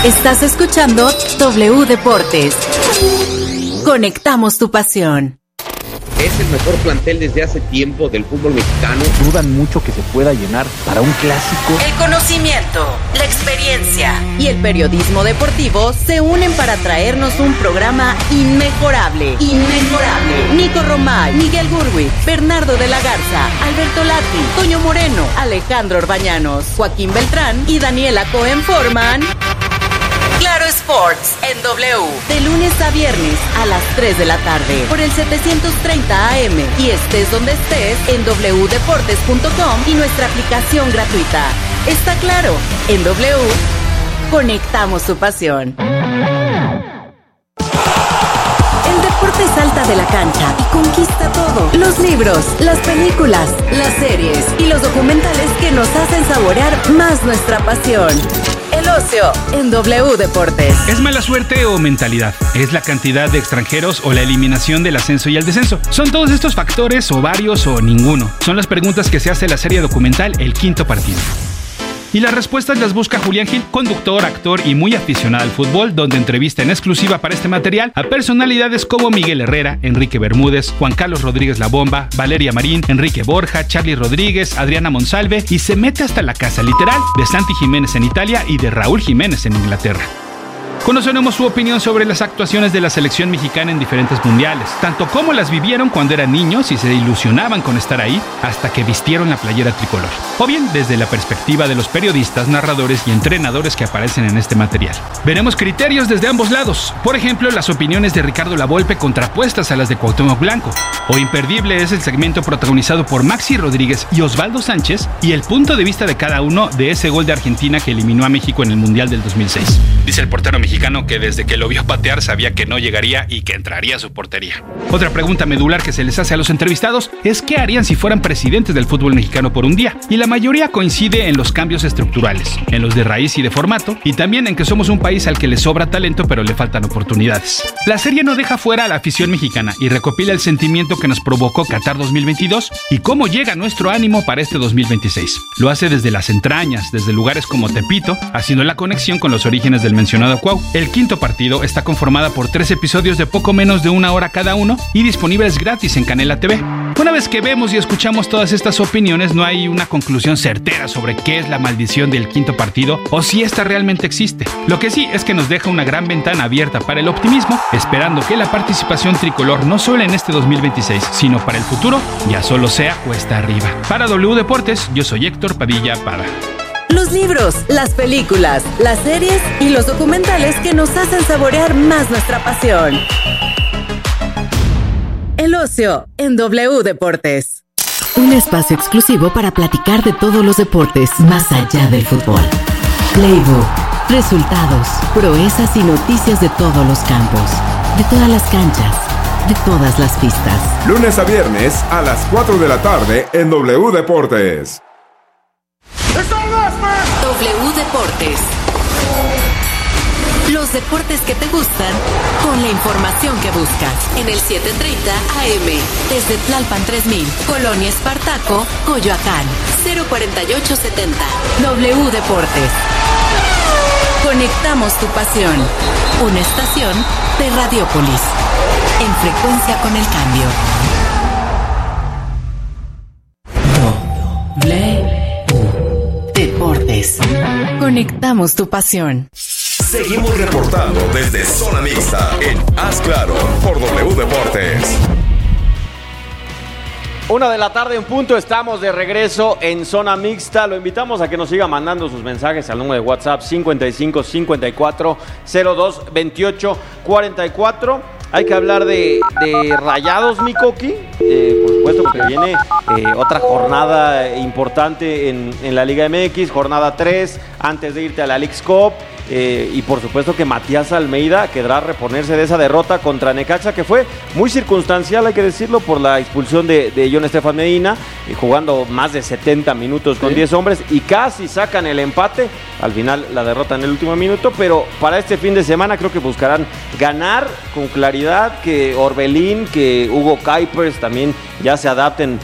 Estás escuchando W Deportes. Conectamos tu pasión. Es el mejor plantel desde hace tiempo del fútbol mexicano. Dudan mucho que se pueda llenar para un clásico. El conocimiento, la experiencia y el periodismo deportivo se unen para traernos un programa inmejorable. Nico Romay, Miguel Gurwitz, Bernardo de la Garza, Alberto Lati, Toño Moreno, Alejandro Orbañanos, Joaquín Beltrán y Daniela Cohen forman Claro Sports en W, de lunes a viernes a las 3 de la tarde por el 730 AM y estés donde estés en wdeportes.com y nuestra aplicación gratuita. Está claro, en W conectamos tu pasión. El deporte salta de la cancha y conquista todo. Los libros, las películas, las series y los documentales que nos hacen saborear más nuestra pasión. El ocio en W Deportes. ¿Es mala suerte o mentalidad? ¿Es la cantidad de extranjeros o la eliminación del ascenso y el descenso? ¿Son todos estos factores o varios o ninguno? Son las preguntas que se hace la serie documental El Quinto Partido. Y las respuestas las busca Julián Gil, conductor, actor y muy aficionado al fútbol, donde entrevista en exclusiva para este material a personalidades como Miguel Herrera, Enrique Bermúdez, Juan Carlos Rodríguez La Bomba, Valeria Marín, Enrique Borja, Charly Rodríguez, Adriana Monsalve y se mete hasta la casa literal de Santi Jiménez en Italia y de Raúl Jiménez en Inglaterra. Conoceremos su opinión sobre las actuaciones de la selección mexicana en diferentes mundiales, tanto como las vivieron cuando eran niños y se ilusionaban con estar ahí hasta que vistieron la playera tricolor, o bien desde la perspectiva de los periodistas, narradores y entrenadores que aparecen en este material. Veremos criterios desde ambos lados, por ejemplo, las opiniones de Ricardo Lavolpe contrapuestas a las de Cuauhtémoc Blanco, o imperdible es el segmento protagonizado por Maxi Rodríguez y Osvaldo Sánchez y el punto de vista de cada uno de ese gol de Argentina que eliminó a México en el Mundial del 2006. Dice el portero mexicano que desde que lo vio patear sabía que no llegaría y que entraría a su portería. Otra pregunta medular que se les hace a los entrevistados es qué harían si fueran presidentes del fútbol mexicano por un día, y la mayoría coincide en los cambios estructurales, en los de raíz y de formato, y también en que somos un país al que le sobra talento pero le faltan oportunidades. La serie no deja fuera a la afición mexicana y recopila el sentimiento que nos provocó Qatar 2022 y cómo llega nuestro ánimo para este 2026. Lo hace desde las entrañas, desde lugares como Tepito, haciendo la conexión con los orígenes del mencionado Cuau. El Quinto Partido está conformada por 3 episodios de poco menos de 1 hora cada uno y disponibles gratis en Canela TV. Una vez que vemos y escuchamos todas estas opiniones, no hay una conclusión certera sobre qué es la maldición del Quinto Partido o si esta realmente existe. Lo que sí es que nos deja una gran ventana abierta para el optimismo, esperando que la participación tricolor no solo en este 2026, sino para el futuro, ya solo sea cuesta arriba. Para W Deportes, yo soy Héctor Padilla Pada. Los libros, las películas, las series y los documentales que nos hacen saborear más nuestra pasión. El ocio en W Deportes. Un espacio exclusivo para platicar de todos los deportes más allá del fútbol. Playbook, resultados, proezas y noticias de todos los campos, de todas las canchas, de todas las pistas. Lunes a viernes a las 4 de la tarde en W Deportes. W Deportes. Los deportes que te gustan con la información que buscas. En el 730 AM. Desde Tlalpan 3000, Colonia Espartaco, Coyoacán. 04870. W Deportes. Conectamos tu pasión. Una estación de Radiopolis. En frecuencia con el cambio. Deportes. Conectamos tu pasión. Seguimos reportando desde Zona Mixta en Haz Claro por W Deportes. 1 de la tarde en punto, estamos de regreso en Zona Mixta. Lo invitamos a que nos siga mandando sus mensajes al número de WhatsApp 55 54 02 28 44. Hay que hablar de Rayados, mi Coqui. Por supuesto que viene otra jornada importante en la Liga MX, jornada 3, antes de irte a la Leagues Cup. Y por supuesto que Matías Almeida quedará a reponerse de esa derrota contra Necaxa, que fue muy circunstancial, hay que decirlo, por la expulsión de John Estefan Medina, jugando más de 70 minutos con 10 hombres y casi sacan el empate. Al final la derrota en el último minuto, pero para este fin de semana creo que buscarán ganar con claridad, que Orbelín, que Hugo Kuipers también ya se adapten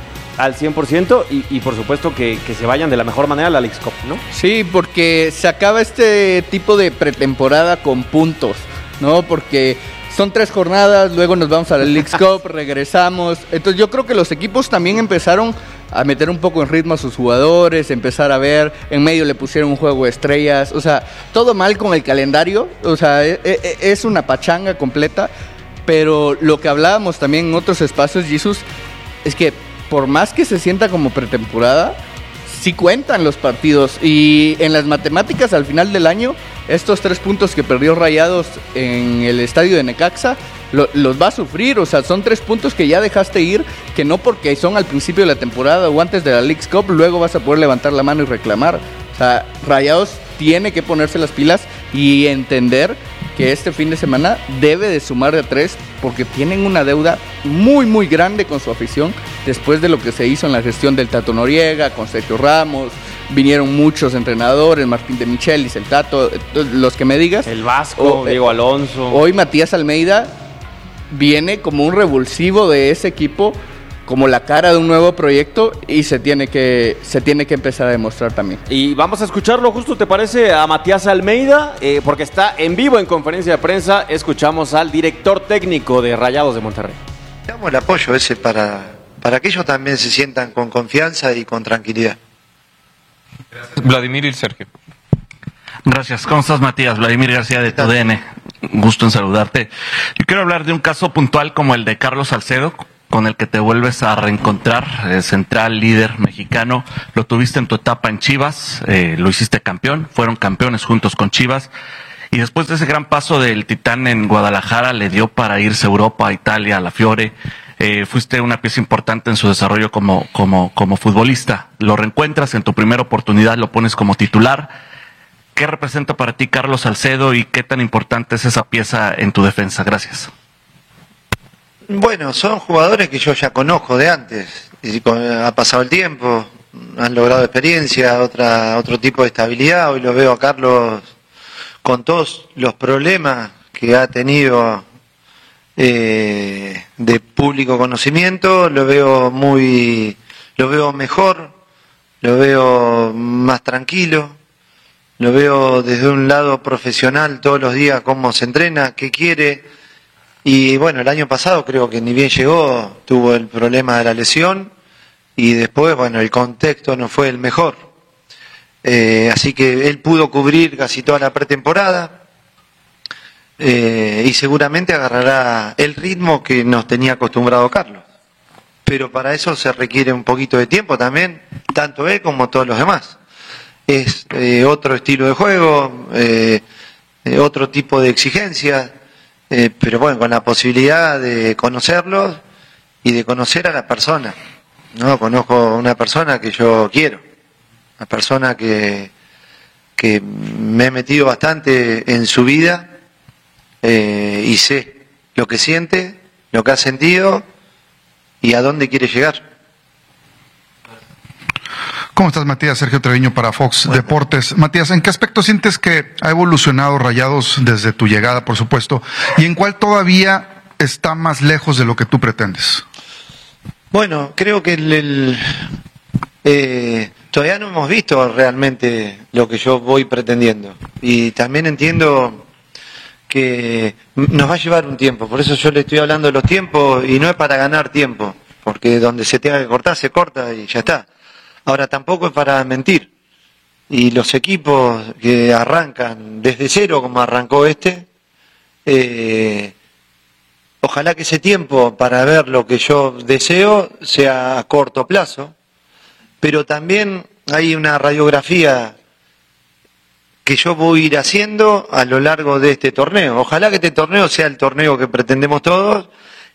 al 100% y por supuesto que se vayan de la mejor manera a la Leagues Cup, ¿no? Sí, porque se acaba este tipo de pretemporada con puntos, ¿no? Porque son 3 jornadas, luego nos vamos a la Leagues Cup, regresamos. Entonces yo creo que los equipos también empezaron a meter un poco en ritmo a sus jugadores, empezar a ver, en medio le pusieron un juego de estrellas, o sea, todo mal con el calendario, o sea, es una pachanga completa, pero lo que hablábamos también en otros espacios, Jesús, es que por más que se sienta como pretemporada, sí cuentan los partidos, y en las matemáticas al final del año, estos 3 puntos que perdió Rayados en el estadio de Necaxa, los va a sufrir, o sea, son 3 puntos que ya dejaste ir, que no porque son al principio de la temporada o antes de la Leagues Cup, luego vas a poder levantar la mano y reclamar. O sea, Rayados tiene que ponerse las pilas y entender que este fin de semana debe de sumar de 3, porque tienen una deuda muy, muy grande con su afición, después de lo que se hizo en la gestión del Tato Noriega, con Sergio Ramos, vinieron muchos entrenadores, Martín de Michelis, el Tato, los que me digas. El Vasco, Diego Alonso. Hoy Matías Almeida viene como un revulsivo de ese equipo, como la cara de un nuevo proyecto, y se tiene que empezar a demostrar también. Y vamos a escucharlo justo, ¿te parece? A Matías Almeida, porque está en vivo en conferencia de prensa. Escuchamos al director técnico de Rayados de Monterrey. Damos el apoyo ese para que ellos también se sientan con confianza y con tranquilidad. Gracias. Vladimir y Sergio. Gracias. ¿Cómo estás, Matías? Vladimir García de TUDN. Gusto en saludarte. Yo quiero hablar de un caso puntual como el de Carlos Salcedo, con el que te vuelves a reencontrar, central, líder mexicano. Lo tuviste en tu etapa en Chivas, lo hiciste campeón, fueron campeones juntos con Chivas, y después de ese gran paso del Titán en Guadalajara, le dio para irse a Europa, a Italia, a la Fiore. Fuiste una pieza importante en su desarrollo como futbolista. Lo reencuentras en tu primera oportunidad, lo pones como titular. ¿Qué representa para ti Carlos Salcedo y qué tan importante es esa pieza en tu defensa? Gracias. Bueno, son jugadores que yo ya conozco de antes. Ha pasado el tiempo, han logrado experiencia, otro tipo de estabilidad. Hoy lo veo a Carlos con todos los problemas que ha tenido de público conocimiento. Lo veo mejor, lo veo más tranquilo. Lo veo desde un lado profesional todos los días, cómo se entrena, qué quiere. Y bueno, el año pasado creo que ni bien llegó, tuvo el problema de la lesión. Y después, bueno, el contexto no fue el mejor. Así que él pudo cubrir casi toda la pretemporada. Y seguramente agarrará el ritmo que nos tenía acostumbrado Carlos. Pero para eso se requiere un poquito de tiempo también, tanto él como todos los demás. Es otro estilo de juego, otro tipo de exigencia, pero bueno, con la posibilidad de conocerlos y de conocer a la persona. No conozco una persona que yo quiero, una persona que me he metido bastante en su vida y sé lo que siente, lo que ha sentido y a dónde quiere llegar. ¿Cómo estás, Matías? Sergio Treviño para Fox Deportes. Matías, ¿en qué aspecto sientes que ha evolucionado Rayados desde tu llegada, por supuesto? ¿Y en cuál todavía está más lejos de lo que tú pretendes? Bueno, creo que todavía no hemos visto realmente lo que yo voy pretendiendo. Y también entiendo que nos va a llevar un tiempo. Por eso yo le estoy hablando de los tiempos y no es para ganar tiempo. Porque donde se tenga que cortar, se corta y ya está. Ahora, tampoco es para mentir. Y los equipos que arrancan desde cero, como arrancó ojalá que ese tiempo para ver lo que yo deseo sea a corto plazo. Pero también hay una radiografía que yo voy a ir haciendo a lo largo de este torneo. Ojalá que este torneo sea el torneo que pretendemos todos.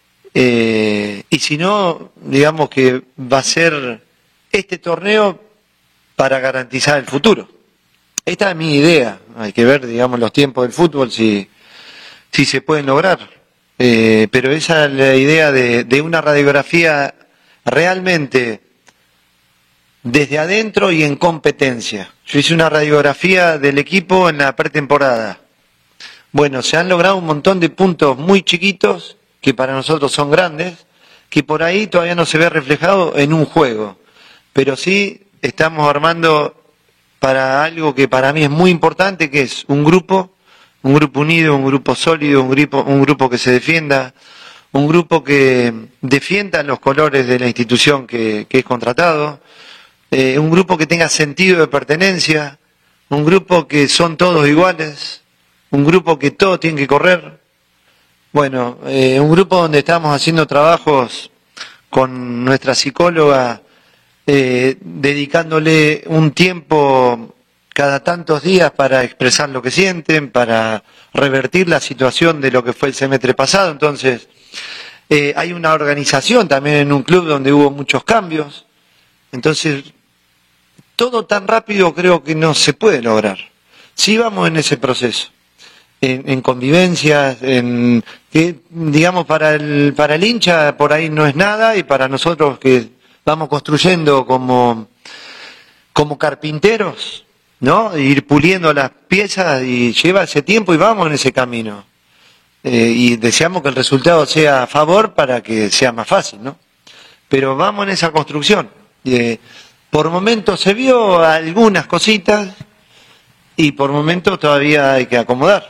Y si no, digamos que va a ser este torneo para garantizar el futuro. Esta es mi idea. Hay que ver, digamos, los tiempos del fútbol si se pueden lograr. Pero esa es la idea de una radiografía realmente desde adentro y en competencia. Yo hice una radiografía del equipo en la pretemporada. Bueno, se han logrado un montón de puntos muy chiquitos que para nosotros son grandes, que por ahí todavía no se ve reflejado en un juego, pero sí estamos armando para algo que para mí es muy importante, que es un grupo unido, un grupo sólido, un grupo que se defienda, un grupo que defienda los colores de la institución que es contratado, un grupo que tenga sentido de pertenencia, un grupo que son todos iguales, un grupo que todos tienen que correr. Bueno, un grupo donde estamos haciendo trabajos con nuestra psicóloga, dedicándole un tiempo cada tantos días para expresar lo que sienten, para revertir la situación de lo que fue el semestre pasado. Entonces, hay una organización también en un club donde hubo muchos cambios. Entonces, todo tan rápido creo que no se puede lograr. Sí vamos en ese proceso, en convivencias, que digamos para el hincha por ahí no es nada, y para nosotros que vamos construyendo como carpinteros, ¿no? Ir puliendo las piezas, y lleva ese tiempo y vamos en ese camino. Y deseamos que el resultado sea a favor para que sea más fácil, ¿no? Pero vamos en esa construcción. Por momentos se vio algunas cositas y por momentos todavía hay que acomodar.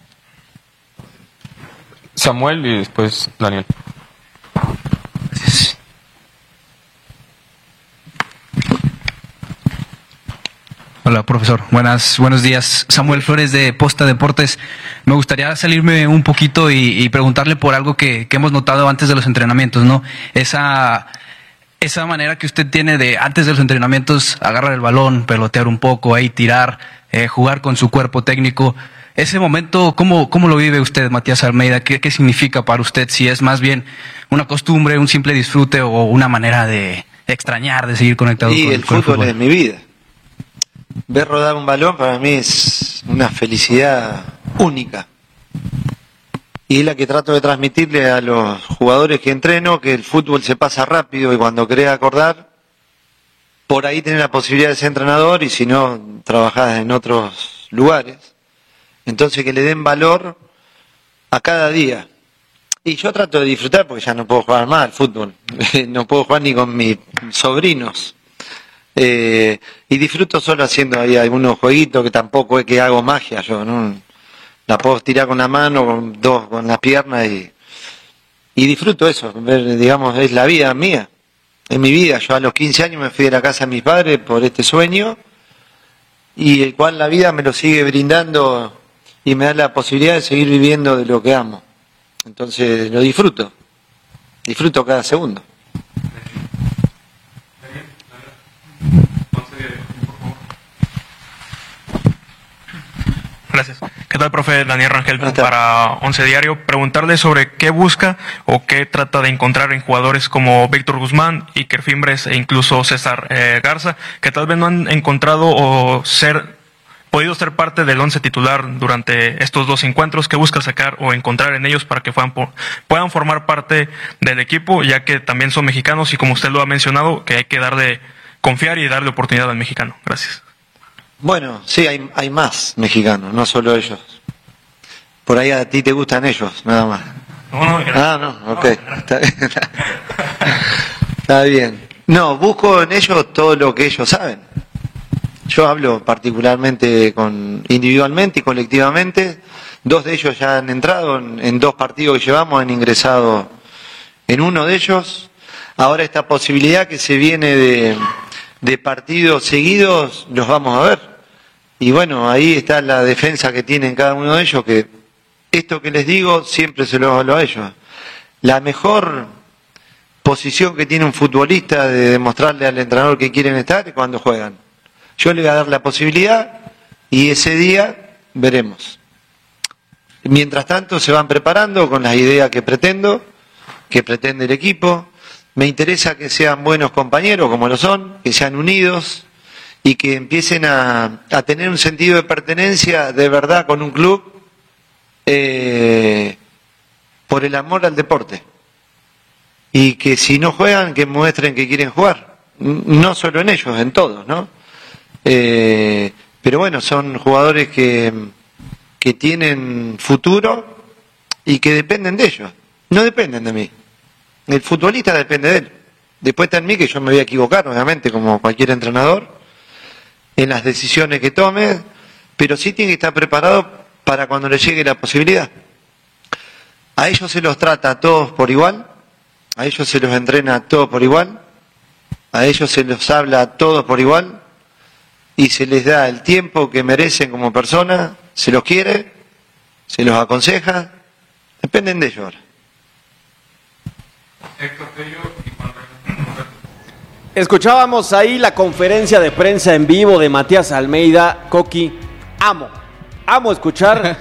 Samuel y después Daniel. Gracias. Hola, profesor. Buenos días. Samuel Flores de Posta Deportes. Me gustaría salirme un poquito y preguntarle por algo que hemos notado antes de los entrenamientos, ¿no? Esa manera que usted tiene de, antes de los entrenamientos, agarrar el balón, pelotear un poco, ahí tirar, jugar con su cuerpo técnico. Ese momento, ¿cómo lo vive usted, Matías Almeida? ¿Qué significa para usted? Si es más bien una costumbre, un simple disfrute o una manera de extrañar, de seguir conectado con el fútbol. Es mi vida. Ver rodar un balón para mí es una felicidad única. Y es la que trato de transmitirle a los jugadores que entreno, que el fútbol se pasa rápido y cuando querés acordar, por ahí tenés la posibilidad de ser entrenador, y si no, trabajás en otros lugares. Entonces que le den valor a cada día. Y yo trato de disfrutar porque ya no puedo jugar más al fútbol. No puedo jugar ni con mis sobrinos. Y disfruto solo haciendo ahí algunos jueguitos, que tampoco es que hago magia yo, ¿no? La puedo tirar con la mano, con las piernas y disfruto eso. Digamos, es la vida mía. Es mi vida. Yo a los 15 años me fui de la casa de mis padres por este sueño, y el cual la vida me lo sigue brindando y me da la posibilidad de seguir viviendo de lo que amo. Entonces lo disfruto cada segundo. Gracias. ¿Qué tal, profe? Daniel Rangel para Once Diario. Preguntarle sobre qué busca o qué trata de encontrar en jugadores como Víctor Guzmán, Iker Fimbres e incluso César Garza, que tal vez no han encontrado o podido ser parte del once titular durante estos dos encuentros. ¿Qué busca sacar o encontrar en ellos para que puedan formar parte del equipo, ya que también son mexicanos y, como usted lo ha mencionado, que hay que confiar y darle oportunidad al mexicano? Gracias. Bueno, sí, hay más mexicanos, no solo ellos. Por ahí a ti te gustan ellos, nada más. No, ok. Está bien. No, busco en ellos todo lo que ellos saben. Yo hablo particularmente individualmente y colectivamente. 2 de ellos ya han entrado en 2 partidos que llevamos, han ingresado en uno de ellos. Ahora esta posibilidad que se viene de partidos seguidos, los vamos a ver. Y bueno, ahí está la defensa que tienen cada uno de ellos, que esto que les digo siempre se lo hablo a ellos. La mejor posición que tiene un futbolista de demostrarle al entrenador que quieren estar es cuando juegan. Yo le voy a dar la posibilidad y ese día veremos. Mientras tanto se van preparando con las ideas que pretende el equipo. Me interesa que sean buenos compañeros como lo son, que sean unidos y que empiecen a tener un sentido de pertenencia de verdad con un club, por el amor al deporte. Y que si no juegan, que muestren que quieren jugar. No solo en ellos, en todos, ¿no? Pero bueno, son jugadores que tienen futuro y que dependen de ellos. No dependen de mí. El futbolista depende de él. Después está en mí que yo me voy a equivocar, obviamente, como cualquier entrenador, en las decisiones que tome, pero sí tiene que estar preparado para cuando le llegue la posibilidad. A ellos se los trata a todos por igual, a ellos se los entrena a todos por igual, a ellos se los habla a todos por igual, y se les da el tiempo que merecen como personas, se los quiere, se los aconseja, dependen de ellos ahora. Escuchábamos ahí la conferencia de prensa en vivo de Matías Almeida. Coqui, amo escuchar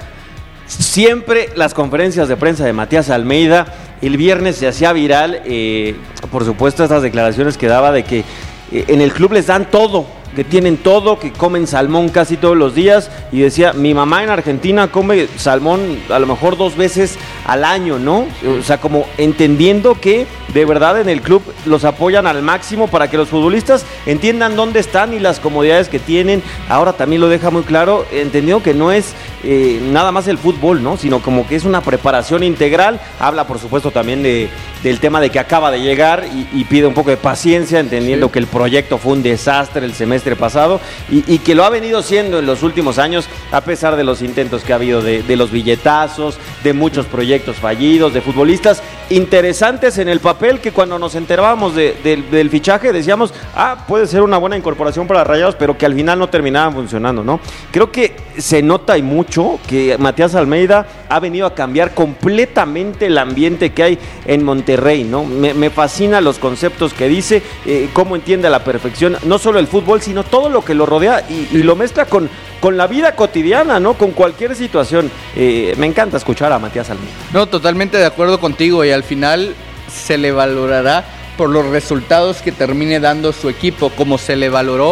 siempre las conferencias de prensa de Matías Almeida. El viernes se hacía viral, por supuesto, estas declaraciones que daba de que en el club les dan todo, que tienen todo, que comen salmón casi todos los días, y decía, mi mamá en Argentina come salmón a lo mejor 2 veces al año, ¿no? O sea, como entendiendo que de verdad en el club los apoyan al máximo para que los futbolistas entiendan dónde están y las comodidades que tienen. Ahora también lo deja muy claro, entendiendo que no es nada más el fútbol, ¿no? Sino como que es una preparación integral. Habla, por supuesto, también del tema de que acaba de llegar y pide un poco de paciencia, entendiendo que el proyecto fue un desastre el semestre pasado y que lo ha venido siendo en los últimos años, a pesar de los intentos que ha habido de los billetazos, de muchos proyectos fallidos, de futbolistas interesantes en el papel, que cuando nos enterábamos del fichaje decíamos, puede ser una buena incorporación para Rayados, pero que al final no terminaban funcionando, ¿no? Creo que se nota y mucho que Matías Almeida ha venido a cambiar completamente el ambiente que hay en Monterrey, ¿no? Me fascina los conceptos que dice, cómo entiende a la perfección no solo el fútbol, sino todo lo que lo rodea y lo mezcla con la vida cotidiana, ¿no? Con cualquier situación. Me encanta escuchar a Matías Almeida. No, totalmente de acuerdo contigo, y al final se le valorará por los resultados que termine dando su equipo, como se le valoró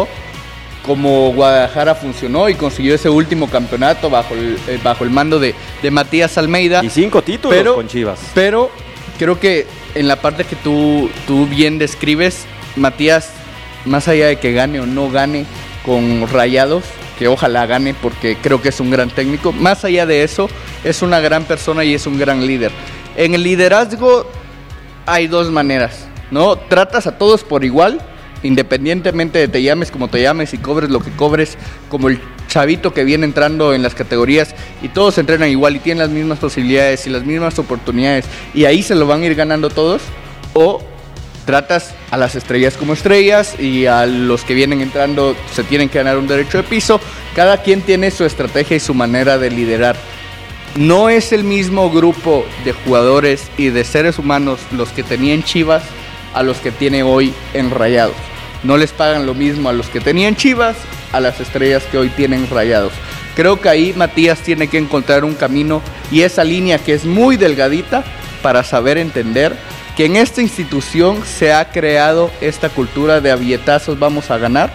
como Guadalajara funcionó y consiguió ese último campeonato bajo el mando de Matías Almeida. Y 5 títulos con Chivas. Pero creo que en la parte que tú bien describes, Matías, más allá de que gane o no gane con Rayados, que ojalá gane porque creo que es un gran técnico, más allá de eso, es una gran persona y es un gran líder. En el liderazgo hay 2 maneras, ¿no? Tratas a todos por igual, independientemente de te llames como te llames y cobres lo que cobres, como el chavito que viene entrando en las categorías, y todos entrenan igual y tienen las mismas posibilidades y las mismas oportunidades, y ahí se lo van a ir ganando todos. O tratas a las estrellas como estrellas y a los que vienen entrando se tienen que ganar un derecho de piso. Cada quien tiene su estrategia y su manera de liderar. No es el mismo grupo de jugadores y de seres humanos los que tenían Chivas a los que tiene hoy en Rayados. No les pagan lo mismo a los que tenían Chivas a las estrellas que hoy tienen Rayados. Creo que ahí Matías tiene que encontrar un camino y esa línea que es muy delgadita para saber entender que en esta institución se ha creado esta cultura de a billetazos vamos a ganar,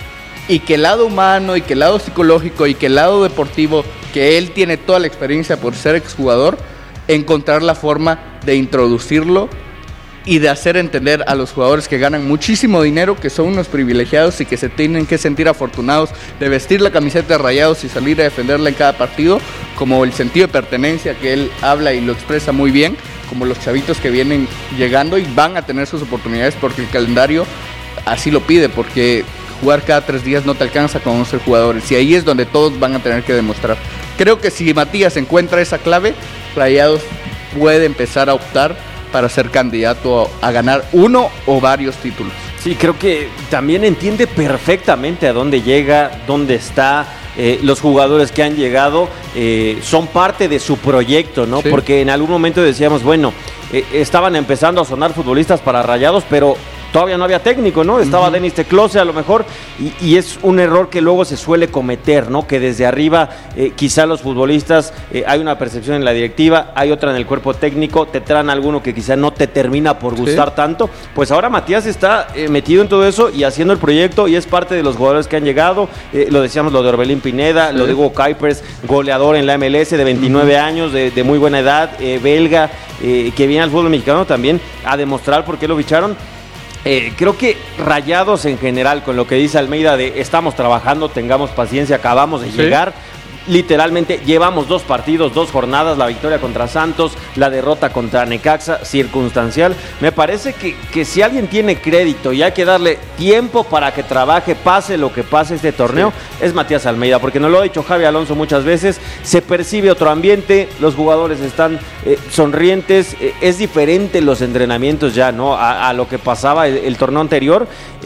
y que el lado humano y que el lado psicológico y que el lado deportivo, que él tiene toda la experiencia por ser exjugador, encontrar la forma de introducirlo y de hacer entender a los jugadores que ganan muchísimo dinero que son unos privilegiados y que se tienen que sentir afortunados de vestir la camiseta de Rayados y salir a defenderla en cada partido, como el sentido de pertenencia que él habla y lo expresa muy bien, como los chavitos que vienen llegando y van a tener sus oportunidades porque el calendario así lo pide, porque jugar cada 3 días no te alcanza con 11 jugadores, y ahí es donde todos van a tener que demostrar. Creo que si Matías encuentra esa clave, Rayados puede empezar a optar para ser candidato a ganar uno o varios títulos. Sí, creo que también entiende perfectamente a dónde llega, dónde está. Los jugadores que han llegado son parte de su proyecto, ¿no? Sí. Porque en algún momento decíamos, bueno, estaban empezando a sonar futbolistas para Rayados, pero todavía no había técnico, ¿no? Estaba Denis Teclose a lo mejor, y es un error que luego se suele cometer, ¿no? Que desde arriba quizá los futbolistas, hay una percepción en la directiva, hay otra en el cuerpo técnico, te traen alguno que quizá no te termina por gustar tanto. Pues ahora Matías está metido en todo eso y haciendo el proyecto, y es parte de los jugadores que han llegado. Lo decíamos, lo de Orbelín Pineda, lo de Hugo Kuipers, goleador en la MLS de 29 años, de muy buena edad, belga, que viene al fútbol mexicano también a demostrar por qué lo ficharon. Creo que Rayados en general, con lo que dice Almeida de estamos trabajando, tengamos paciencia, acabamos de llegar, literalmente llevamos 2 partidos, 2 jornadas, la victoria contra Santos, la derrota contra Necaxa, circunstancial. Me parece que si alguien tiene crédito y hay que darle tiempo para que trabaje, pase lo que pase este torneo, es Matías Almeida, porque nos lo ha dicho Javi Alonso muchas veces, se percibe otro ambiente, los jugadores están sonrientes, es diferente los entrenamientos ya, ¿no? A lo que pasaba el torneo anterior,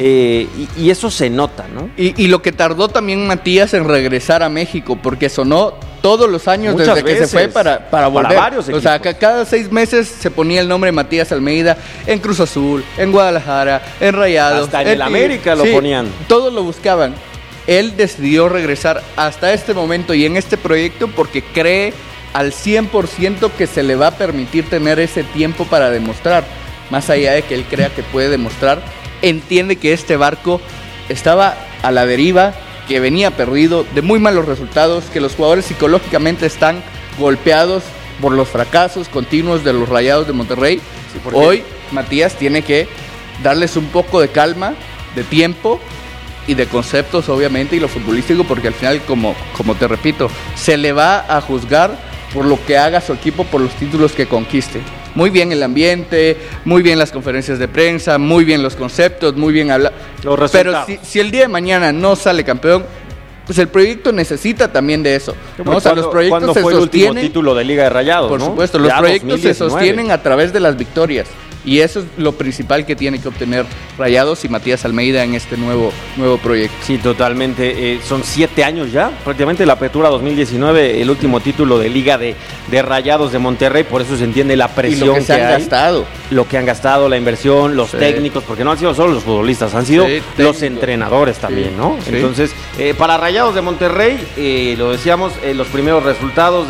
y eso se nota, ¿no? Y lo que tardó también Matías en regresar a México, porque sonó todos los años muchas desde veces, que se fue para volver. Para varios equipos. O sea, que cada 6 meses se ponía el nombre de Matías Almeida en Cruz Azul, en Guadalajara, en Rayados. Hasta en el América lo ponían. Todos lo buscaban. Él decidió regresar hasta este momento y en este proyecto porque cree al 100% que se le va a permitir tener ese tiempo para demostrar. Más allá de que él crea que puede demostrar, entiende que este barco estaba a la deriva, que venía perdido, de muy malos resultados, que los jugadores psicológicamente están golpeados por los fracasos continuos de los Rayados de Monterrey. Sí, hoy Matías tiene que darles un poco de calma, de tiempo y de conceptos, obviamente, y lo futbolístico, porque al final, como te repito, se le va a juzgar por lo que haga su equipo, por los títulos que conquiste. Muy bien el ambiente, muy bien las conferencias de prensa, muy bien los conceptos, muy bien hablar. Pero si el día de mañana no sale campeón, pues el proyecto necesita también de eso, ¿no? O sea, los proyectos ¿cuándo fue el último título de Liga de Rayados? Por supuesto, los proyectos se sostienen a través de las victorias. Y eso es lo principal que tiene que obtener Rayados y Matías Almeida en este nuevo proyecto. Sí, totalmente. Son 7 años ya, prácticamente la apertura 2019, el último título de Liga de Rayados de Monterrey, por eso se entiende la presión y lo que se han gastado. Lo que han gastado, la inversión, los técnicos, porque no han sido solo los futbolistas, han sido los entrenadores también, ¿no? Sí. Entonces, para Rayados de Monterrey, lo decíamos, los primeros resultados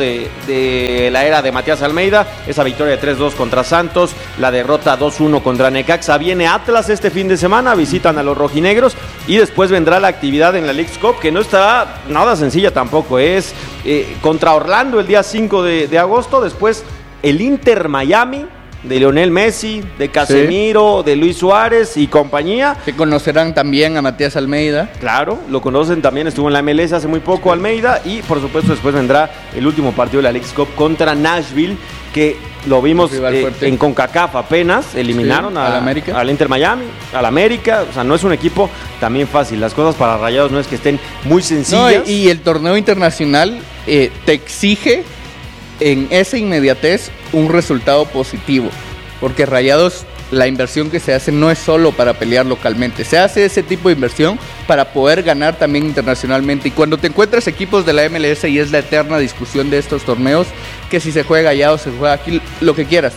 de la era de Matías Almeida, esa victoria de 3-2 contra Santos, la derrota 2-1 contra Necaxa. Viene Atlas este fin de semana, visitan a los rojinegros y después vendrá la actividad en la Leagues Cup, que no está nada sencilla tampoco, es contra Orlando el día 5 de agosto, después el Inter Miami de Lionel Messi, de Casemiro, de Luis Suárez y compañía. Que conocerán también a Matías Almeida. Claro, lo conocen también, estuvo en la MLS hace muy poco Almeida, y por supuesto después vendrá el último partido de la Leagues Cup contra Nashville, que lo vimos en CONCACAF apenas, eliminaron al Inter Miami, al América, o sea, no es un equipo también fácil, las cosas para Rayados no es que estén muy sencillas. No, y el torneo internacional te exige en esa inmediatez un resultado positivo, porque Rayados, la inversión que se hace no es solo para pelear localmente, se hace ese tipo de inversión para poder ganar también internacionalmente. Y cuando te encuentras equipos de la MLS, y es la eterna discusión de estos torneos, que si se juega allá o se juega aquí, lo que quieras,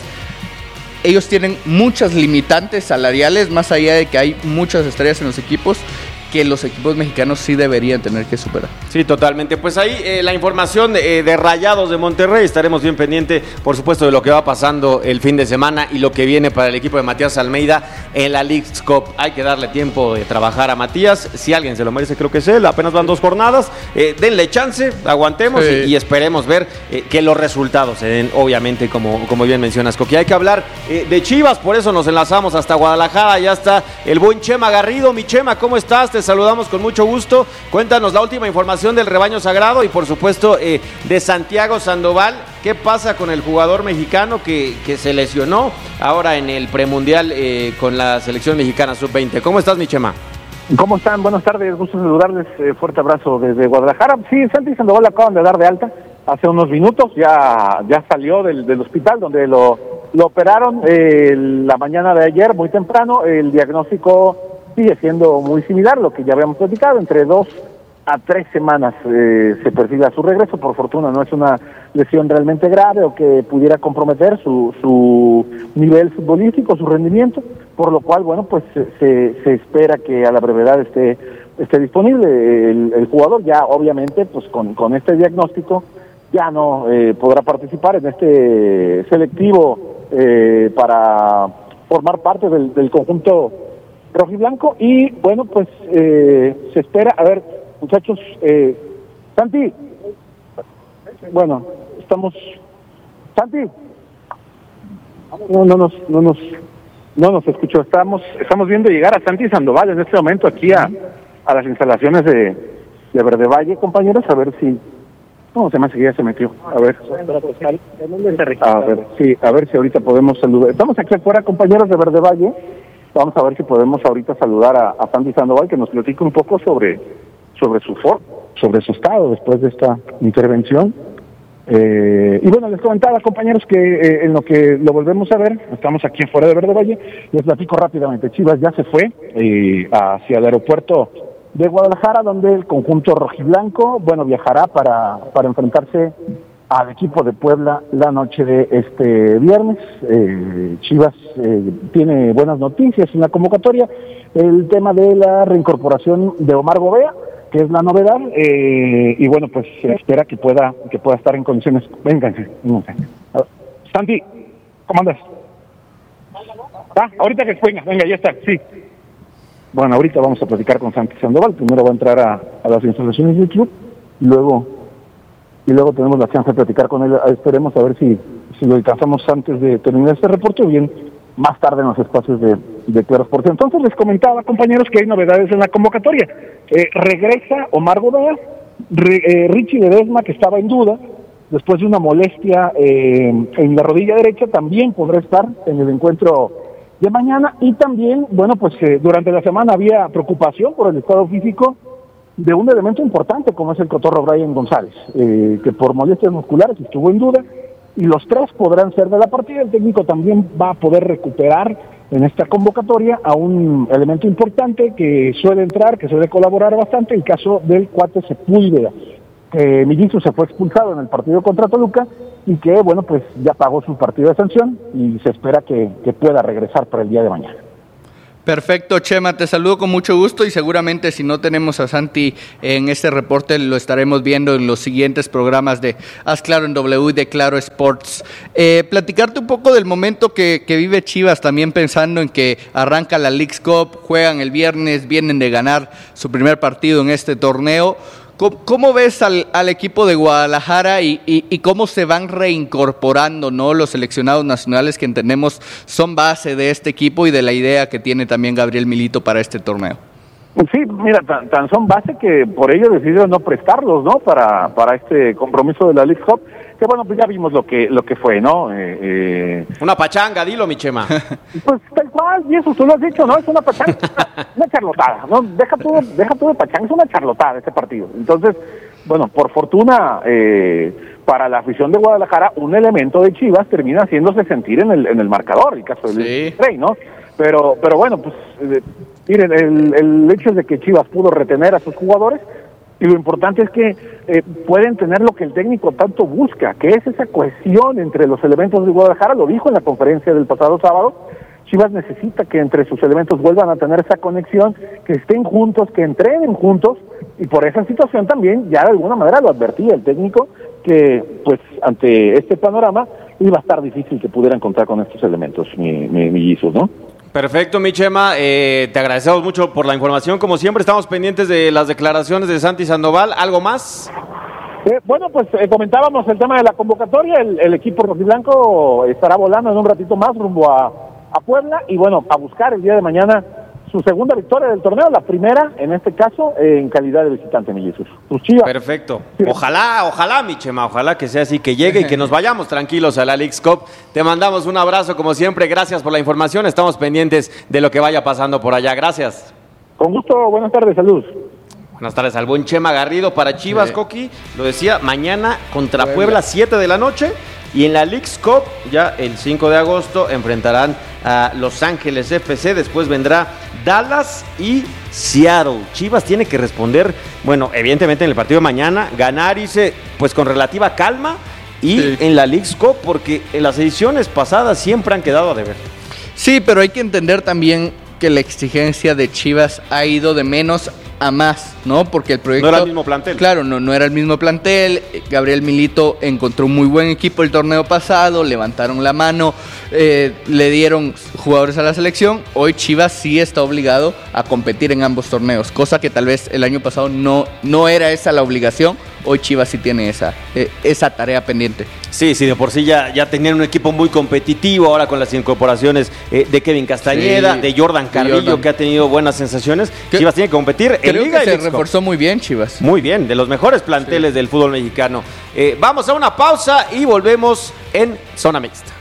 ellos tienen muchas limitantes salariales, más allá de que hay muchas estrellas en los equipos, que los equipos mexicanos sí deberían tener que superar. Sí, totalmente. Pues ahí la información de Rayados de Monterrey. Estaremos bien pendientes, por supuesto, de lo que va pasando el fin de semana y lo que viene para el equipo de Matías Almeida en la Leagues Cup. Hay que darle tiempo de trabajar a Matías. Si alguien se lo merece, creo que es él. Apenas van 2 jornadas. Denle chance, aguantemos y esperemos ver que los resultados se den, obviamente, como bien mencionas, Coqui. Hay que hablar de Chivas, por eso nos enlazamos hasta Guadalajara. Ya está el buen Chema Garrido. Mi Chema, ¿cómo estás? Te saludamos con mucho gusto. Cuéntanos la última información del rebaño sagrado y por supuesto de Santiago Sandoval. ¿Qué pasa con el jugador mexicano que se lesionó ahora en el premundial con la selección mexicana sub-20? ¿Cómo estás, mi Chema? ¿Cómo están? Buenas tardes, gusto saludarles. Fuerte abrazo desde Guadalajara. Sí, Santi Sandoval lo acaban de dar de alta hace unos minutos. Ya salió del hospital donde lo operaron la mañana de ayer, muy temprano. El diagnóstico sigue siendo muy similar, lo que ya habíamos platicado, entre 2 a 3 semanas se perfila su regreso. Por fortuna no es una lesión realmente grave o que pudiera comprometer su nivel futbolístico, su rendimiento, por lo cual, bueno, pues se espera que a la brevedad esté disponible el jugador. Ya obviamente, pues con este diagnóstico ya no podrá participar en este selectivo para formar parte del conjunto rojiblanco. Y bueno, pues se espera, a ver, muchachos, Santi, bueno, Santi, no nos escuchó. Estamos viendo llegar a Santi Sandoval en este momento aquí a las instalaciones de Verde Valle, compañeros, a ver si No, se me hace que ya se metió. A ver. A ver si ahorita podemos saludar. Estamos aquí afuera, compañeros de Verde Valle. Vamos a ver si podemos ahorita saludar a Santi Sandoval, que nos platique un poco sobre su estado después de esta intervención. Y bueno, les comentaba, compañeros, que en lo que lo volvemos a ver, estamos aquí afuera de Verde Valle, les platico rápidamente. Chivas ya se fue hacia el aeropuerto de Guadalajara, donde el conjunto rojiblanco, viajará para enfrentarse al equipo de Puebla la noche de este viernes. Chivas tiene buenas noticias en la convocatoria, el tema de la reincorporación de Omar Gobea, que es la novedad, y bueno, pues se espera que pueda estar en condiciones. Vénganse. Santi, ¿cómo andas? Ahorita que venga, ya está, sí. Bueno, ahorita vamos a platicar con Santi Sandoval. Primero va a entrar a las instalaciones del club y luego tenemos la chance de platicar con él. Esperemos a ver si lo alcanzamos antes de terminar este reporte o bien más tarde en los espacios de Claro Sport. Entonces les comentaba, compañeros, que hay novedades en la convocatoria. Regresa Omar Gobea, Richie Ledesma, que estaba en duda después de una molestia en la rodilla derecha, también podrá estar en el encuentro de mañana. Y también, durante la semana había preocupación por el estado físico de un elemento importante como es el cotorro Brian González, que por molestias musculares estuvo en duda, y los tres podrán ser de la partida. El técnico también va a poder recuperar en esta convocatoria a un elemento importante que suele entrar, que suele colaborar bastante, el caso del cuate Sepúlveda. Milito se fue expulsado en el partido contra Toluca y que, ya pagó su partido de sanción y se espera que pueda regresar para el día de mañana. Perfecto, Chema, te saludo con mucho gusto y seguramente si no tenemos a Santi en este reporte lo estaremos viendo en los siguientes programas de Haz Claro en W y de Claro Sports. Platicarte un poco del momento que vive Chivas, también pensando en que arranca la Leagues Cup, juegan el viernes, vienen de ganar su primer partido en este torneo. ¿Cómo ves al equipo de Guadalajara y cómo se van reincorporando, ¿no?, los seleccionados nacionales que entendemos son base de este equipo y de la idea que tiene también Gabriel Milito para este torneo? Sí, mira, tan son base que por ello decidió no prestarlos, ¿no?, para este compromiso de la League Cup, que pues ya vimos lo que fue, ¿no? Una pachanga, dilo, mi Chema. Pues tal cual, y eso tú lo has dicho, ¿no? Es una pachanga, una charlotada, ¿no? Deja tú de pachanga, es una charlotada este partido. Entonces, por fortuna, para la afición de Guadalajara, un elemento de Chivas termina haciéndose sentir en el marcador, el caso del Rey, ¿no? Pero miren, el hecho es de que Chivas pudo retener a sus jugadores, y lo importante es que pueden tener lo que el técnico tanto busca, que es esa cohesión entre los elementos de Guadalajara. Lo dijo en la conferencia del pasado sábado. Chivas necesita que entre sus elementos vuelvan a tener esa conexión, que estén juntos, que entrenen juntos, y por esa situación también ya de alguna manera lo advertía el técnico, que pues ante este panorama iba a estar difícil que pudieran contar con estos elementos, mi Jesus, ¿no? Perfecto, mi Chema, te agradecemos mucho por la información. Como siempre, estamos pendientes de las declaraciones de Santi Sandoval. ¿Algo más? Comentábamos el tema de la convocatoria. El equipo rojiblanco estará volando en un ratito más rumbo a Puebla y a buscar el día de mañana su segunda victoria del torneo, la primera, en este caso, en calidad de visitante, mi Jesús. Tus Chivas. Perfecto. Ojalá, mi Chema, ojalá que sea así, que llegue y que nos vayamos tranquilos a la Leagues Cup. Te mandamos un abrazo, como siempre. Gracias por la información. Estamos pendientes de lo que vaya pasando por allá. Gracias. Con gusto. Buenas tardes. Salud. Buenas tardes al buen Chema Garrido para Chivas, Coqui. Lo decía, mañana contra Puebla, 7 de la noche. Y en la Leagues Cup, ya el 5 de agosto, enfrentarán a Los Ángeles FC. Después vendrá Dallas y Seattle. Chivas tiene que responder, evidentemente en el partido de mañana, ganar, pues con relativa calma. Y en la Leagues Cup, porque en las ediciones pasadas siempre han quedado a deber. Sí, pero hay que entender también que la exigencia de Chivas ha ido de menos a más, ¿no? Porque el proyecto... No era el mismo plantel. Claro, no era el mismo plantel. Gabriel Milito encontró un muy buen equipo el torneo pasado, levantaron la mano, le dieron jugadores a la selección. Hoy Chivas sí está obligado a competir en ambos torneos, cosa que tal vez el año pasado no era esa la obligación hoy Chivas sí tiene esa tarea pendiente. Sí, de por sí ya tenían un equipo muy competitivo, ahora con las incorporaciones de Kevin Castañeda, de Jordan Carrillo, que ha tenido buenas sensaciones. Chivas tiene que competir en Liga que y se reforzó muy bien Chivas. Muy bien, de los mejores planteles del fútbol mexicano. Vamos a una pausa y volvemos en Zona Mixta.